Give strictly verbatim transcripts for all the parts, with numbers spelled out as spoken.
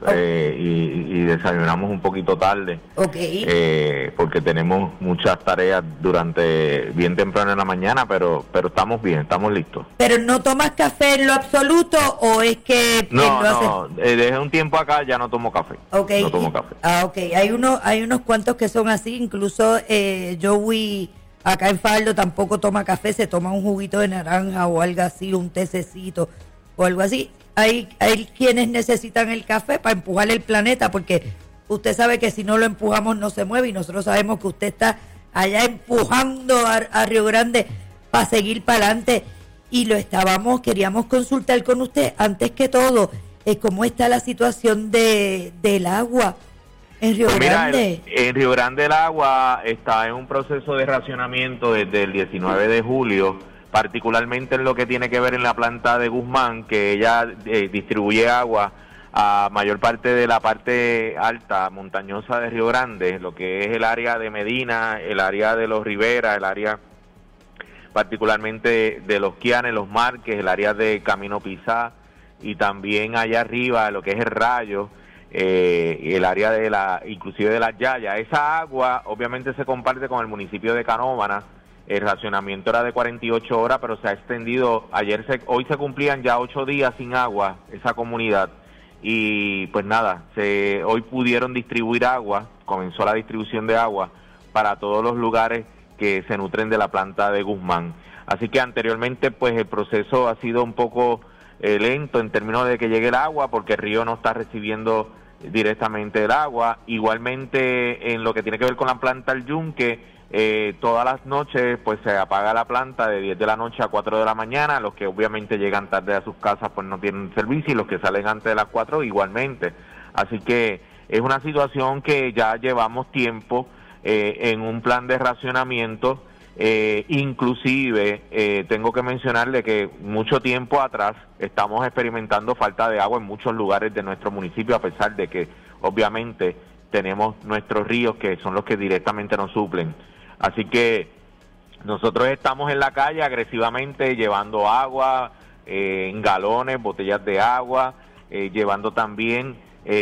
eh, y, y desayunamos un poquito tarde, okay. eh, porque tenemos muchas tareas durante bien temprano en la mañana, pero pero estamos bien, estamos listos. ¿Pero no tomas café en lo absoluto o es que no lo no haces? eh, desde un tiempo acá ya no tomo café? Okay. No tomo café. Ah, okay. Hay unos hay unos cuantos que son así, incluso eh, Joey acá en Faldo tampoco toma café, se toma un juguito de naranja o algo así, un tececito o algo así. Hay, hay quienes necesitan el café para empujar el planeta, porque usted sabe que si no lo empujamos no se mueve, y nosotros sabemos que usted está allá empujando a, a Río Grande para seguir para adelante, y lo estábamos, queríamos consultar con usted, antes que todo, eh, cómo está la situación de del agua en Río Pues mira, Grande. el, en Río Grande el agua está en un proceso de racionamiento desde el diecinueve de julio, particularmente en lo que tiene que ver en la planta de Guzmán, que ella eh, distribuye agua a mayor parte de la parte alta, montañosa de Río Grande, lo que es el área de Medina, el área de los Rivera, el área particularmente de los Quianes, los Marques, el área de Camino Pizá, y también allá arriba lo que es el Rayo, eh, el área de la, inclusive de las Yayas. Esa agua obviamente se comparte con el municipio de Canóvana. El racionamiento era de cuarenta y ocho horas, pero se ha extendido. Ayer se, hoy se cumplían ya ocho días sin agua esa comunidad, y pues nada, se, hoy pudieron distribuir agua, comenzó la distribución de agua para todos los lugares que se nutren de la planta de Guzmán. Así que anteriormente pues el proceso ha sido un poco eh, lento en términos de que llegue el agua, porque el río no está recibiendo directamente el agua. Igualmente en lo que tiene que ver con la planta El Yunque, Eh, todas las noches pues se apaga la planta de diez de la noche a cuatro de la mañana. Los que obviamente llegan tarde a sus casas pues no tienen servicio, y los que salen antes de las cuatro igualmente. Así que es una situación que ya llevamos tiempo eh, en un plan de racionamiento. Eh, inclusive eh, tengo que mencionarle que mucho tiempo atrás estamos experimentando falta de agua en muchos lugares de nuestro municipio, a pesar de que obviamente tenemos nuestros ríos que son los que directamente nos suplen. Así que nosotros estamos en la calle agresivamente llevando agua, eh, en galones, botellas de agua, eh, llevando también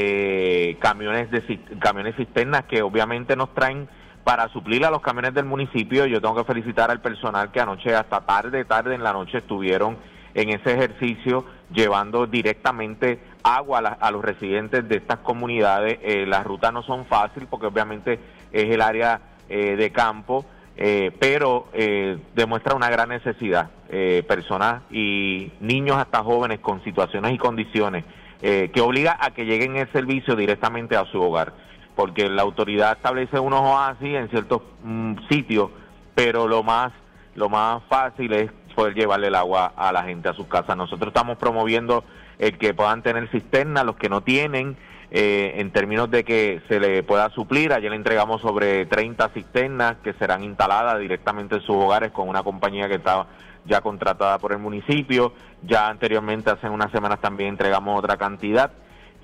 eh, camiones de camiones cisternas que obviamente nos traen para suplir a los camiones del municipio. Yo tengo que felicitar al personal que anoche hasta tarde, tarde en la noche estuvieron en ese ejercicio llevando directamente agua a, la, a los residentes de estas comunidades. Eh, las rutas no son fáciles porque obviamente es el área eh, de campo, eh, pero eh, demuestra una gran necesidad. Eh, personas y niños hasta jóvenes con situaciones y condiciones eh, que obliga a que lleguen el servicio directamente a su hogar, porque la autoridad establece unos oasis en ciertos mm, sitios, pero lo más lo más fácil es poder llevarle el agua a la gente a sus casas. Nosotros estamos promoviendo el que puedan tener cisterna, los que no tienen, eh, en términos de que se le pueda suplir. Ayer le entregamos sobre treinta cisternas que serán instaladas directamente en sus hogares con una compañía que está ya contratada por el municipio. Ya anteriormente, hace unas semanas, también entregamos otra cantidad,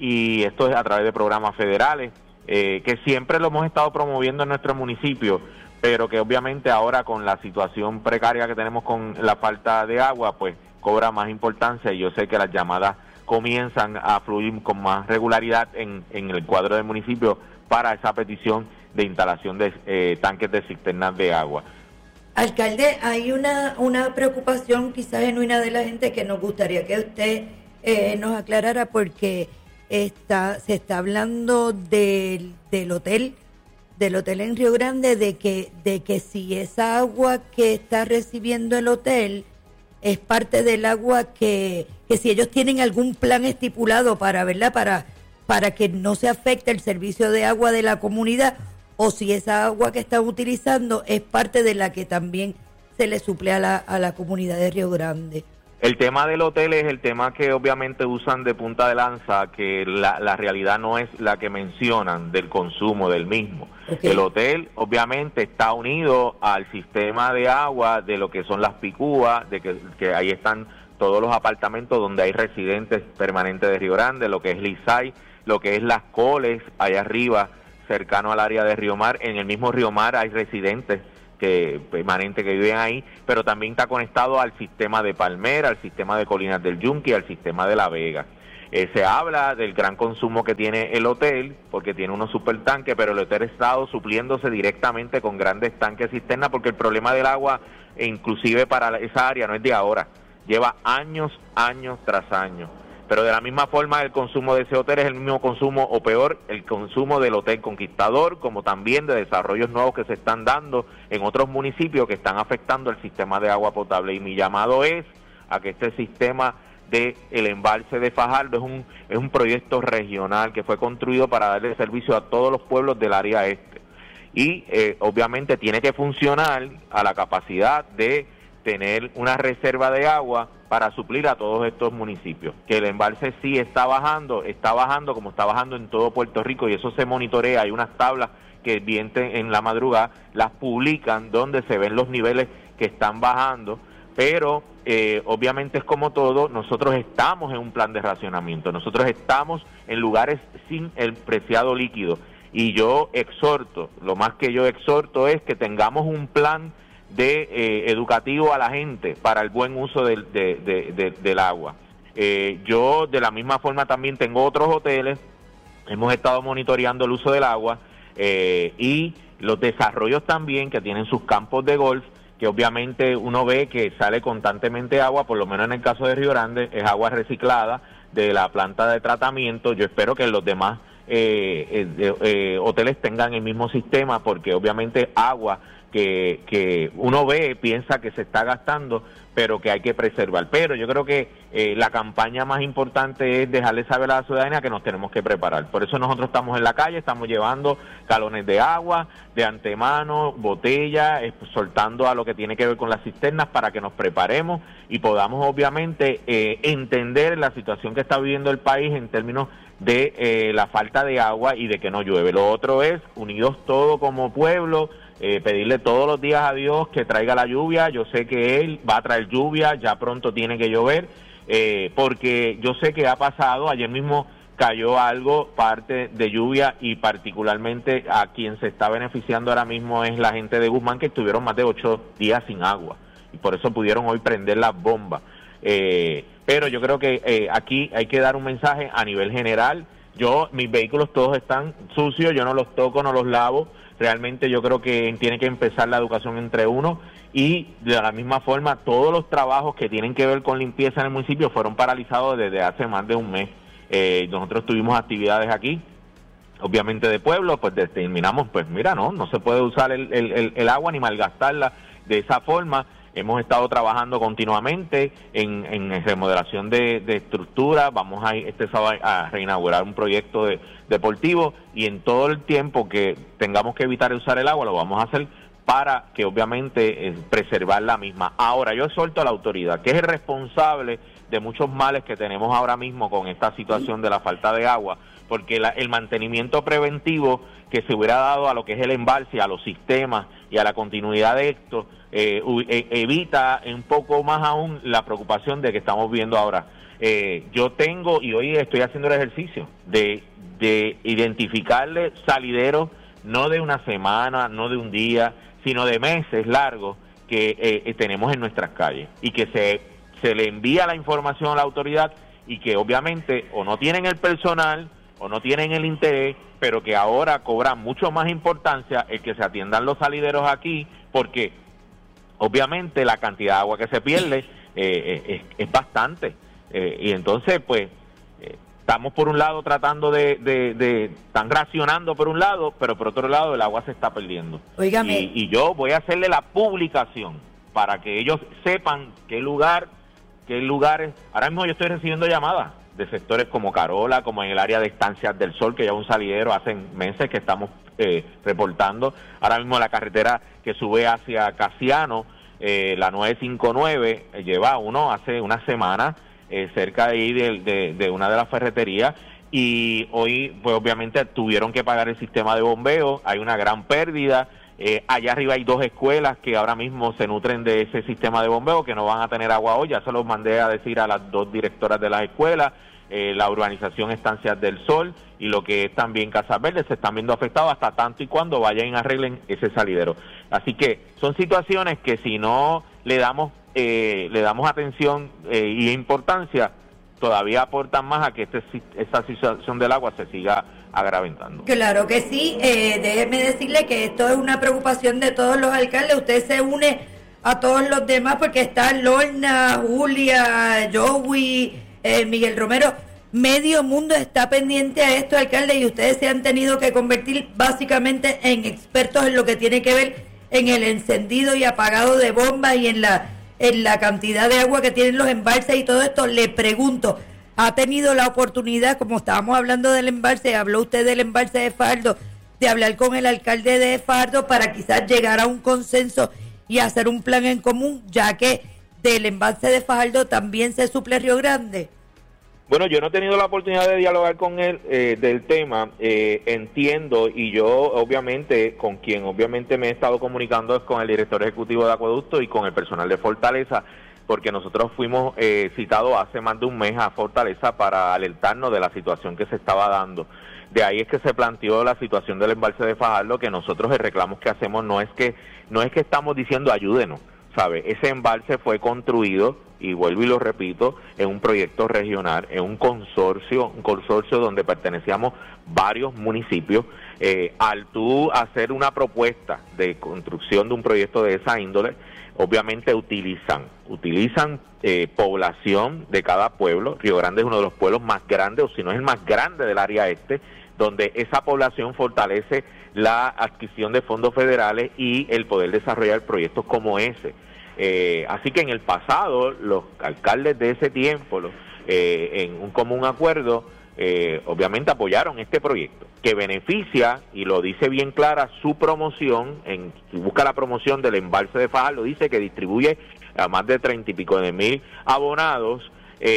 y esto es a través de programas federales, eh, que siempre lo hemos estado promoviendo en nuestro municipio, pero que obviamente ahora con la situación precaria que tenemos con la falta de agua, pues cobra más importancia, y yo sé que las llamadas comienzan a fluir con más regularidad en, en el cuadro del municipio para esa petición de instalación de eh, tanques de cisternas de agua. Alcalde, hay una, una preocupación quizás genuina de la gente que nos gustaría que usted eh, nos aclarara, porque está se está hablando del, del hotel del hotel en Río Grande, de que de que si esa agua que está recibiendo el hotel es parte del agua que, que si ellos tienen algún plan estipulado para, ¿verdad? Para, para que no se afecte el servicio de agua de la comunidad, o si esa agua que están utilizando es parte de la que también se le suple a la, a la comunidad de Río Grande. El tema del hotel es el tema que obviamente usan de punta de lanza, que la, la realidad no es la que mencionan del consumo del mismo. Okay. El hotel obviamente está unido al sistema de agua de lo que son las picúas, de que, que ahí están todos los apartamentos donde hay residentes permanentes de Río Grande, lo que es Lisay, lo que es Las Coles, allá arriba, cercano al área de Río Mar. En el mismo Río Mar hay residentes que permanentes que viven ahí, pero también está conectado al sistema de Palmera, al sistema de Colinas del Yunque y al sistema de La Vega. Eh, se habla del gran consumo que tiene el hotel, porque tiene unos supertanques, pero el hotel ha estado supliéndose directamente con grandes tanques cisternas, porque el problema del agua, e inclusive para esa área, no es de ahora, lleva años, años tras años. Pero de la misma forma el consumo de ese hotel es el mismo consumo, o peor, el consumo del Hotel Conquistador, como también de desarrollos nuevos que se están dando en otros municipios que están afectando el sistema de agua potable. Y mi llamado es a que este sistema de el embalse de Fajardo es un, es un proyecto regional que fue construido para darle servicio a todos los pueblos del área este. Y eh, obviamente tiene que funcionar a la capacidad de tener una reserva de agua para suplir a todos estos municipios. Que el embalse sí está bajando, está bajando como está bajando en todo Puerto Rico, y eso se monitorea. Hay unas tablas que bien en la madrugada las publican donde se ven los niveles que están bajando, pero eh, obviamente es como todo, nosotros estamos en un plan de racionamiento, nosotros estamos en lugares sin el preciado líquido, y yo exhorto, lo más que yo exhorto es que tengamos un plan de eh, educativo a la gente para el buen uso del, de, de, de, del agua. Eh, yo de la misma forma también tengo otros hoteles, hemos estado monitoreando el uso del agua eh, y los desarrollos también que tienen sus campos de golf, que obviamente uno ve que sale constantemente agua, por lo menos en el caso de Río Grande, es agua reciclada de la planta de tratamiento. Yo espero que los demás eh, eh, eh, hoteles tengan el mismo sistema, porque obviamente agua que, que uno ve, piensa que se está gastando, pero que hay que preservar. Pero yo creo que eh, la campaña más importante es dejarle saber a la ciudadanía que nos tenemos que preparar. Por eso nosotros estamos en la calle, estamos llevando galones de agua, de antemano, botellas, eh, soltando a lo que tiene que ver con las cisternas para que nos preparemos y podamos obviamente eh, entender la situación que está viviendo el país en términos de eh, la falta de agua y de que no llueve. Lo otro es, unidos todos como pueblo, Eh, pedirle todos los días a Dios que traiga la lluvia. Yo sé que Él va a traer lluvia, ya pronto tiene que llover, eh, porque yo sé que ha pasado, ayer mismo cayó algo, parte de lluvia, y particularmente a quien se está beneficiando ahora mismo es la gente de Guzmán, que estuvieron más de ocho días sin agua, y por eso pudieron hoy prender las bombas. Eh, pero yo creo que eh, aquí hay que dar un mensaje a nivel general. Yo, mis vehículos todos están sucios, yo no los toco, no los lavo. Realmente yo creo que tiene que empezar la educación entre uno, y de la misma forma todos los trabajos que tienen que ver con limpieza en el municipio fueron paralizados desde hace más de un mes. Eh, nosotros tuvimos actividades aquí, obviamente de pueblo, pues determinamos, pues mira, no, no se puede usar el, el, el agua ni malgastarla de esa forma. Hemos estado trabajando continuamente en, en remodelación de, de estructura. Vamos a este sábado a reinaugurar un proyecto de, deportivo, y en todo el tiempo que tengamos que evitar usar el agua lo vamos a hacer para que obviamente eh, preservar la misma. Ahora, yo exhorto a la autoridad, que es el responsable de muchos males que tenemos ahora mismo con esta situación de la falta de agua, porque la, el mantenimiento preventivo que se hubiera dado a lo que es el embalse, a los sistemas y a la continuidad de esto, eh, eh, evita un poco más aún la preocupación de que estamos viendo ahora. Eh, yo tengo, y hoy estoy haciendo el ejercicio de, de identificarle salideros, no de una semana, no de un día, sino de meses largos que eh, tenemos en nuestras calles, y que se, se le envía la información a la autoridad, y que obviamente o no tienen el personal o no tienen el interés, pero que ahora cobra mucho más importancia el que se atiendan los salideros aquí, porque obviamente la cantidad de agua que se pierde eh, es, es bastante, eh, y entonces pues eh, estamos por un lado tratando de, de, de, están racionando por un lado, pero por otro lado el agua se está perdiendo. Óigame. Y, y yo voy a hacerle la publicación para que ellos sepan qué lugar, qué lugares. Ahora mismo yo estoy recibiendo llamadas de sectores como Carola, como en el área de Estancias del Sol, que ya un salidero hace meses que estamos eh, reportando. Ahora mismo la carretera que sube hacia Casiano, eh, la nueve cincuenta y nueve, eh, lleva uno hace una semana eh, cerca de ahí de, de, de una de las ferreterías, y hoy pues obviamente tuvieron que pagar el sistema de bombeo. Hay una gran pérdida. Eh, allá arriba hay dos escuelas que ahora mismo se nutren de ese sistema de bombeo, que no van a tener agua hoy. Ya se los mandé a decir a las dos directoras de las escuelas. Eh, la urbanización Estancias del Sol y lo que es también Casas Verdes se están viendo afectados hasta tanto y cuando vayan y arreglen ese salidero. Así que son situaciones que si no le damos eh, le damos atención eh, y importancia, todavía aportan más a que este, esta situación del agua se siga agraventando. Claro que sí, eh, déjeme decirle que esto es una preocupación de todos los alcaldes. Usted se une a todos los demás porque está Lorna, Julia, Joey, eh, Miguel Romero. Medio mundo está pendiente a esto, alcalde, y ustedes se han tenido que convertir básicamente en expertos en lo que tiene que ver en el encendido y apagado de bombas y en la en la cantidad de agua que tienen los embalses y todo esto. Le pregunto, ¿ha tenido la oportunidad, como estábamos hablando del embalse, habló usted del embalse de Fajardo, de hablar con el alcalde de Fajardo para quizás llegar a un consenso y hacer un plan en común, ya que del embalse de Fajardo también se suple Río Grande? Bueno, yo no he tenido la oportunidad de dialogar con él eh, del tema, eh, entiendo, y yo obviamente, con quien obviamente me he estado comunicando es con el director ejecutivo de Acueducto y con el personal de Fortaleza, porque nosotros fuimos eh, citados hace más de un mes a Fortaleza para alertarnos de la situación que se estaba dando. De ahí es que se planteó la situación del embalse de Fajardo, que nosotros el reclamo que hacemos no es que no es que estamos diciendo ayúdenos, ¿sabe? Ese embalse fue construido, y vuelvo y lo repito, en un proyecto regional, en un consorcio, un consorcio donde pertenecíamos varios municipios. Eh, al tú hacer una propuesta de construcción de un proyecto de esa índole, obviamente utilizan, utilizan eh, población de cada pueblo. Río Grande es uno de los pueblos más grandes, o si no es el más grande del área este, donde esa población fortalece la adquisición de fondos federales y el poder desarrollar proyectos como ese. Eh, así que en el pasado, los alcaldes de ese tiempo, los, eh, en un común acuerdo, eh, obviamente apoyaron este proyecto, que beneficia, y lo dice bien clara, su promoción, en, si busca la promoción del embalse de Fajardo, dice que distribuye a más de treinta y pico de mil abonados,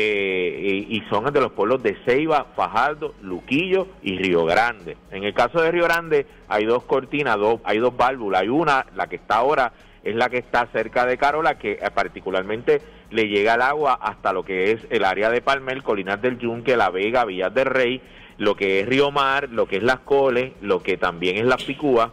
eh, y, y son de los pueblos de Ceiba, Fajardo, Luquillo y Río Grande. En el caso de Río Grande hay dos cortinas, dos, hay dos válvulas, hay una, la que está ahora, es la que está cerca de Carola, que eh, particularmente le llega el agua hasta lo que es el área de Palmer, Colinas del Yunque, La Vega, Villas del Rey, lo que es Río Mar, lo que es Las Coles, lo que también es Las Picúas,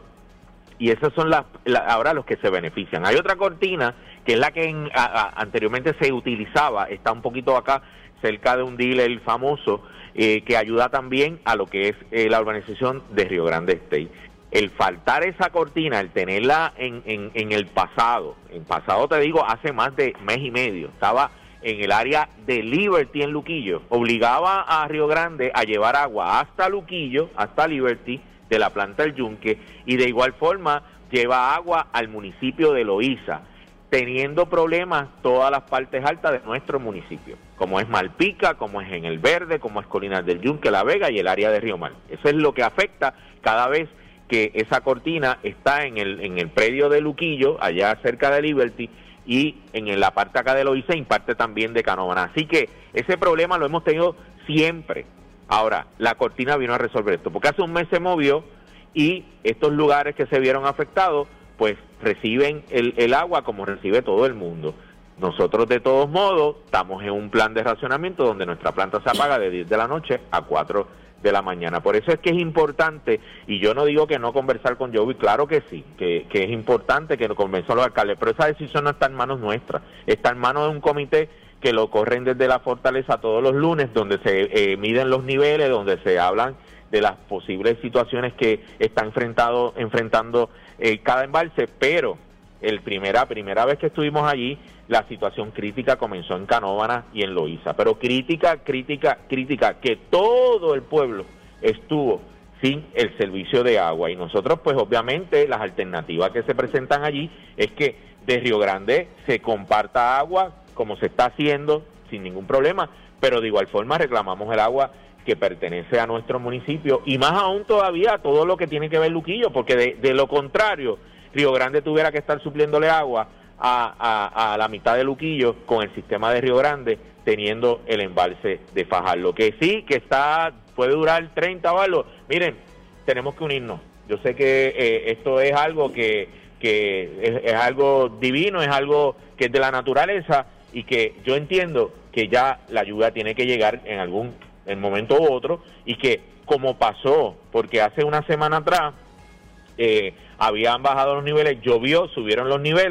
y esos son las la, ahora los que se benefician. Hay otra cortina, que es la que en, a, a, anteriormente se utilizaba, está un poquito acá, cerca de un dealer famoso, eh, que ayuda también a lo que es eh, la urbanización de Río Grande State. El faltar esa cortina, el tenerla en, en, en el pasado, en pasado te digo, hace más de mes y medio, estaba en el área de Liberty en Luquillo, obligaba a Río Grande a llevar agua hasta Luquillo, hasta Liberty, de la planta del Yunque, y de igual forma lleva agua al municipio de Loíza, teniendo problemas todas las partes altas de nuestro municipio, como es Malpica, como es en El Verde, como es Colinas del Yunque, La Vega y el área de Río Mar. Eso es lo que afecta cada vez que esa cortina está en el en el predio de Luquillo, allá cerca de Liberty, y en la parte acá de Loíza, y parte también de Canóvana. Así que ese problema lo hemos tenido siempre. Ahora, la cortina vino a resolver esto, porque hace un mes se movió y estos lugares que se vieron afectados, pues reciben el, el agua como recibe todo el mundo. Nosotros de todos modos estamos en un plan de racionamiento donde nuestra planta se apaga de diez de la noche a cuatro de la mañana. Por eso es que es importante, y yo no digo que no conversar con Joey, claro que sí, que, que es importante que nos convenza a los alcaldes, pero esa decisión no está en manos nuestras, está en manos de un comité que lo corren desde la Fortaleza todos los lunes, donde se eh, miden los niveles, donde se hablan de las posibles situaciones que está enfrentado, enfrentando eh, cada embalse, pero el primera primera vez que estuvimos allí, la situación crítica comenzó en Canóvana y en Loíza, pero crítica, crítica, crítica, que todo el pueblo estuvo sin el servicio de agua, y nosotros pues obviamente las alternativas que se presentan allí es que de Río Grande se comparta agua como se está haciendo sin ningún problema, pero de igual forma reclamamos el agua que pertenece a nuestro municipio, y más aún todavía todo lo que tiene que ver Luquillo, porque de, de lo contrario Río Grande tuviera que estar supliéndole agua a, a, a la mitad de Luquillo con el sistema de Río Grande, teniendo el embalse de Fajardo, que sí, que está puede durar treinta o algo. Miren, tenemos que unirnos. Yo sé que eh, esto es algo que, que es, es algo divino, es algo que es de la naturaleza, y que yo entiendo que ya la lluvia tiene que llegar en algún en momento u otro, y que como pasó, porque hace una semana atrás eh, habían bajado los niveles, llovió, subieron los niveles,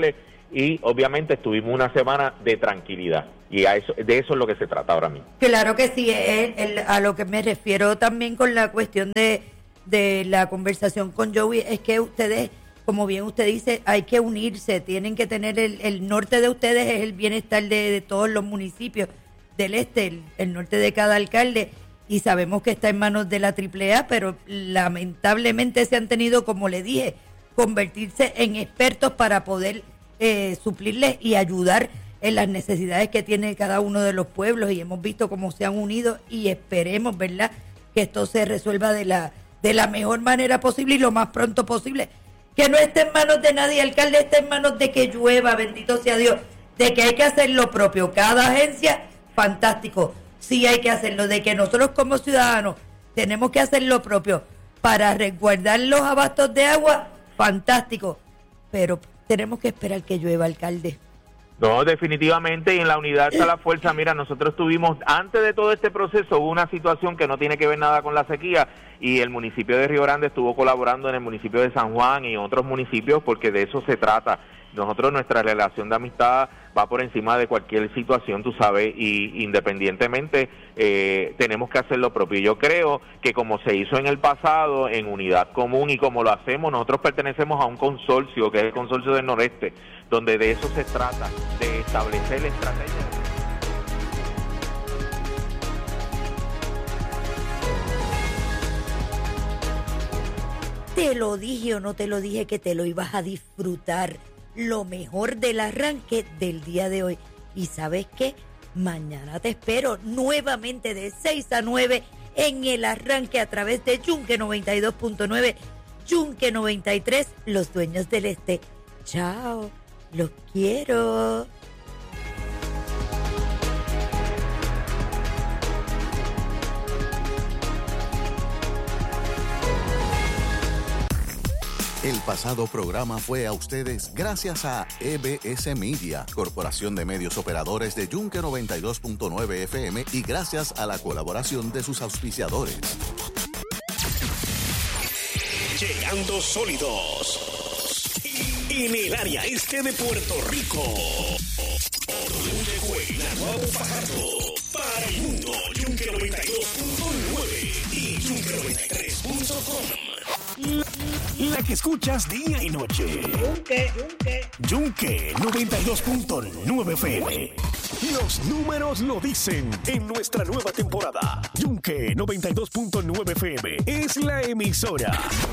y obviamente estuvimos una semana de tranquilidad. Y a eso, de eso es lo que se trata ahora mismo. Claro que sí, el, el, a lo que me refiero también con la cuestión de, de la conversación con Joey, es que ustedes, como bien usted dice, hay que unirse, tienen que tener el, el norte de ustedes es el bienestar de, de todos los municipios del este, el, el norte de cada alcalde, y sabemos que está en manos de la triple A, pero lamentablemente se han tenido, como le dije, convertirse en expertos para poder eh, suplirles y ayudar en las necesidades que tiene cada uno de los pueblos, y hemos visto cómo se han unido, y esperemos, ¿verdad?, que esto se resuelva de la de la mejor manera posible y lo más pronto posible. Que no esté en manos de nadie, alcalde, esté en manos de que llueva, bendito sea Dios, de que hay que hacer lo propio. Cada agencia, fantástico, sí hay que hacerlo, de que nosotros como ciudadanos tenemos que hacer lo propio para resguardar los abastos de agua, fantástico, pero tenemos que esperar que llueva, alcalde. No, definitivamente, y en la unidad está la fuerza. Mira, nosotros tuvimos, antes de todo este proceso, hubo una situación que no tiene que ver nada con la sequía, y el municipio de Río Grande estuvo colaborando en el municipio de San Juan y otros municipios, porque de eso se trata. Nosotros, nuestra relación de amistad va por encima de cualquier situación, tú sabes, y independientemente eh, tenemos que hacer lo propio. Yo creo que como se hizo en el pasado, en unidad común, y como lo hacemos, nosotros pertenecemos a un consorcio, que es el Consorcio del Noreste, donde de eso se trata, de establecer la estrategia. Te lo dije o no te lo dije que te lo ibas a disfrutar. Lo mejor del arranque del día de hoy. ¿Y sabes qué? Mañana te espero nuevamente de seis a nueve en el arranque a través de Yunque noventa y dos punto nueve, Yunque noventa y tres, los dueños del este. Chao, los quiero. El pasado programa fue a ustedes gracias a E B S Media, Corporación de Medios Operadores de Yunque noventa y dos punto nueve F M, y gracias a la colaboración de sus auspiciadores. Llegando sólidos en el área este de Puerto Rico. Yunque, Naguabo, Fajardo, para el mundo, Yunque noventa y dos punto nueve y Yunque noventa y tres punto com. La que escuchas día y noche. Yunque, Yunque. Yunque noventa y dos punto nueve F M. Los números lo dicen en nuestra nueva temporada. Yunque noventa y dos punto nueve F M es la emisora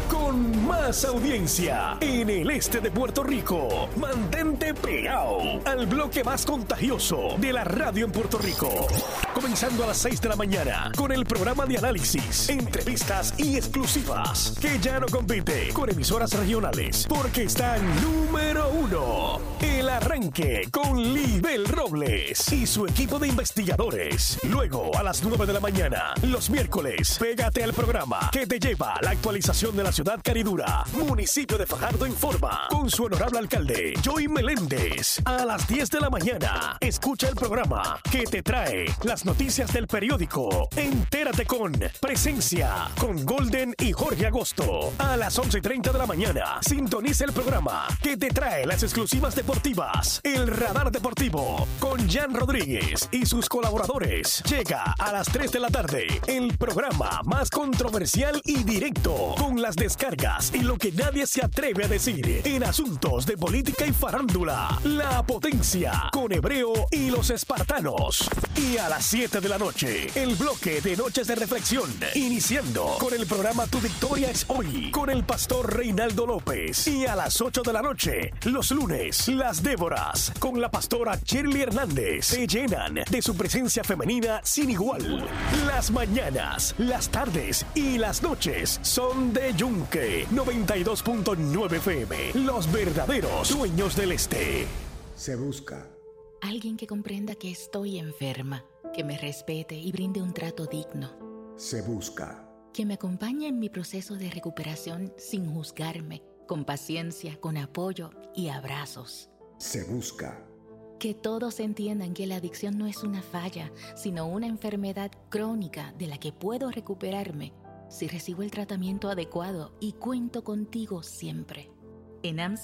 con más audiencia en el este de Puerto Rico. Mantente pegado al bloque más contagioso de la radio en Puerto Rico. Comenzando a las seis de la mañana con el programa de análisis, entrevistas y exclusivas que ya no compite con emisoras regionales porque están número uno. El arranque con Libel Robles y su equipo de investigadores. Luego a las nueve de la mañana, los miércoles, pégate al programa que te lleva la actualización de la ciudad caridura. Municipio de Fajardo Informa con su honorable alcalde Joey Meléndez. A las diez de la mañana, escucha el programa que te trae las noticias del periódico. Entérate con Presencia con Golden y Jorge Agosto. A las once y treinta de la mañana, sintoniza el programa que te trae las exclusivas deportivas. El Radar Deportivo con Jan Rodríguez y sus colaboradores. Llega a las tres de la tarde el programa más controversial y directo con las descargas y lo que nadie se atreve a decir en asuntos de política y farándula. La Potencia con Hebreo y los Espartanos. Y a las siete de la noche, el bloque de Noches de Reflexión, iniciando con el programa Tu Victoria es Hoy con el pastor Reinaldo López. Y a las ocho de la noche, los lunes, las Déboras con la pastora Shirley Hernández se llenan de su presencia femenina sin igual. Las mañanas, las tardes y las noches son de Yunque noventa y dos punto nueve F M, los verdaderos dueños del este. Se busca alguien que comprenda que estoy enferma, que me respete y brinde un trato digno. Se busca que me acompañe en mi proceso de recuperación sin juzgarme, con paciencia, con apoyo y abrazos. Se busca que todos entiendan que la adicción no es una falla, sino una enfermedad crónica de la que puedo recuperarme si recibo el tratamiento adecuado y cuento contigo siempre. En AMSCA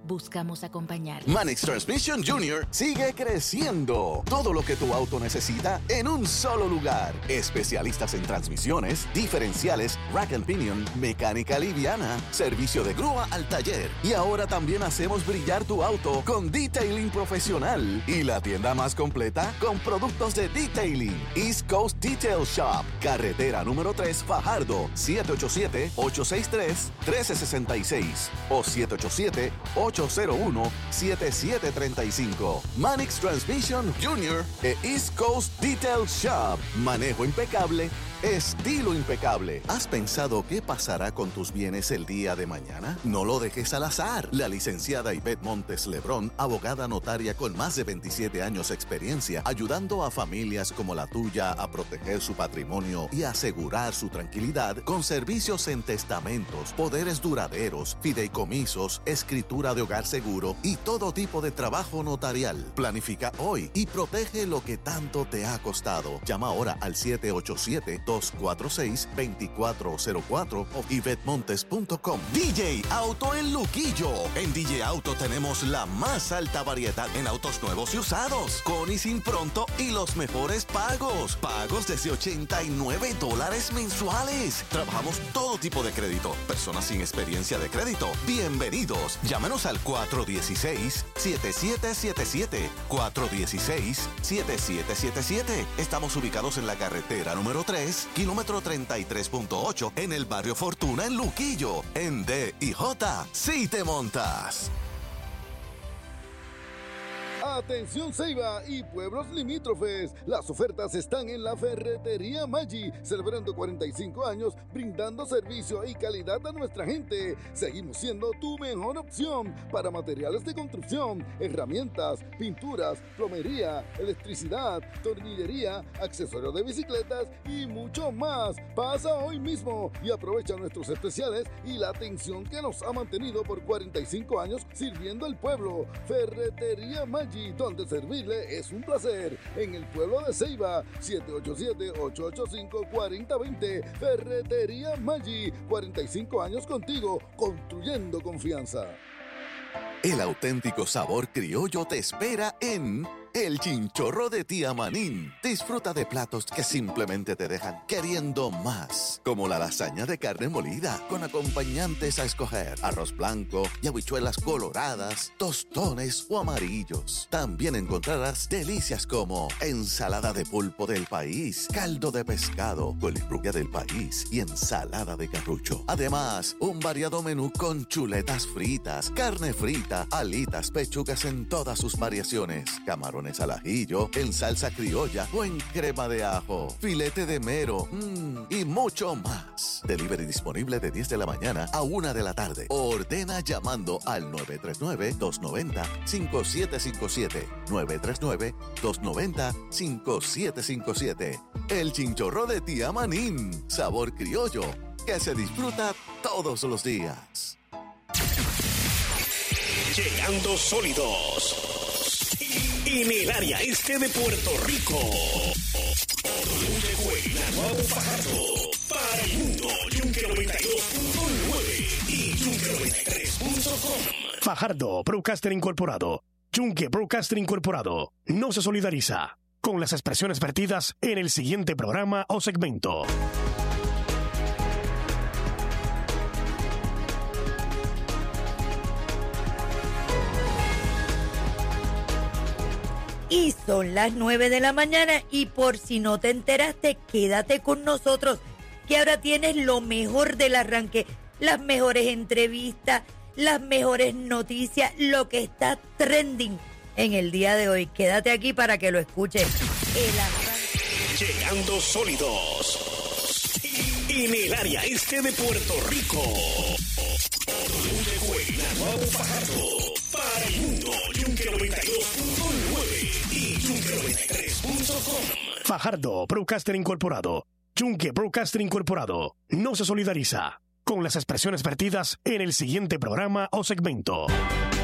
buscamos acompañarles. Manix Transmission Junior sigue creciendo. Todo lo que tu auto necesita en un solo lugar. Especialistas en transmisiones, diferenciales, rack and pinion, mecánica liviana, servicio de grúa al taller. Y ahora también hacemos brillar tu auto con detailing profesional. Y la tienda más completa con productos de detailing. East Coast Detail Shop. Carretera número tres, Fajardo. siete ocho siete, ocho seis tres, uno tres seis seis o siete ocho siete, ocho cero uno, siete siete tres cinco. Manix Transmission Junior e East Coast Detail Shop. Manejo impecable, estilo impecable. ¿Has pensado qué pasará con tus bienes el día de mañana? No lo dejes al azar. La licenciada Ivette Montes Lebrón, abogada notaria con más de veintisiete años de experiencia, ayudando a familias como la tuya a proteger su patrimonio y asegurar su tranquilidad con servicios en testamentos, poderes duraderos, fideicomisos, escritura de hogar seguro y todo tipo de trabajo notarial. Planifica hoy y protege lo que tanto te ha costado. Llama ahora al siete ocho siete, dos cuatro seis, dos cuatro cero cuatro o ivette montes punto com. D J Auto en Luquillo. En D J Auto tenemos la más alta variedad en autos nuevos y usados, con y sin pronto y los mejores pagos. Pagos desde ochenta y nueve dólares mensuales. Trabajamos todo tipo de crédito. Personas sin experiencia de crédito, bienvenidos. Llámenos al cuatro uno seis, siete siete siete siete. cuatro uno seis, siete siete siete siete. Estamos ubicados en la carretera número tres, kilómetro treinta y tres punto ocho, en el barrio Fortuna, en Luquillo. En D y J, si te montas. Atención Ceiba y pueblos limítrofes, las ofertas están en la Ferretería Maggi, celebrando cuarenta y cinco años, brindando servicio y calidad a nuestra gente. Seguimos siendo tu mejor opción para materiales de construcción, herramientas, pinturas, plomería, electricidad, tornillería, accesorios de bicicletas y mucho más. Pasa hoy mismo y aprovecha nuestros especiales y la atención que nos ha mantenido por cuarenta y cinco años sirviendo al pueblo. Ferretería Maggi, donde servirle es un placer. En el pueblo de Ceiba, siete ocho siete, ocho ocho cinco, cuatro cero dos cero. Ferretería Maggi, cuarenta y cinco años contigo, construyendo confianza. El auténtico sabor criollo te espera en El Chinchorro de Tía Manín. Disfruta de platos que simplemente te dejan queriendo más, como la lasaña de carne molida con acompañantes a escoger: arroz blanco y habichuelas coloradas, tostones o amarillos. También encontrarás delicias como ensalada de pulpo del país, caldo de pescado, colifruglia del país y ensalada de carrucho. Además, un variado menú con chuletas fritas, carne frita, alitas, pechugas en todas sus variaciones, camarón al ajillo, en salsa criolla o en crema de ajo, filete de mero mmm, y mucho más. Delivery disponible de diez de la mañana a una de la tarde. Ordena llamando al nueve tres nueve, dos nueve cero, cinco siete cinco siete. nueve tres nueve, dos nueve cero, cinco siete cinco siete. El Chinchorro de Tía Manín. Sabor criollo que se disfruta todos los días. Llegando sólidos en el área este de Puerto Rico. Llegó el Nahuatl Fajardo para el mundo. Yunque noventa y dos punto nueve y Yunque noventa y tres punto com. Fajardo Broadcaster Incorporado. Yunque Broadcaster Incorporado no se solidariza con las expresiones vertidas en el siguiente programa o segmento. Y son las nueve de la mañana y por si no te enteraste, quédate con nosotros, que ahora tienes lo mejor del arranque, las mejores entrevistas, las mejores noticias, lo que está trending en el día de hoy. Quédate aquí para que lo escuches. El arranque. Llegando sólidos en el área este de Puerto Rico. Llegó el Nahuatl Fajardo para el mundo. Yunque noventa y dos punto nueve y Yunque noventa y tres punto com. Fajardo Broadcaster Incorporado. Yunque Broadcaster Incorporado no se solidariza con las expresiones vertidas en el siguiente programa o segmento.